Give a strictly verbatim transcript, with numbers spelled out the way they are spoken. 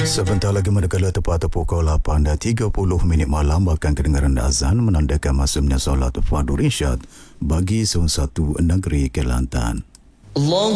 Sebentar lagi manakala tepat pukul lapan dan tiga puluh minit malam akan kedengaran azan menandakan masuknya solat Fardhu Irsyad bagi salah satu negeri Kelantan. Allah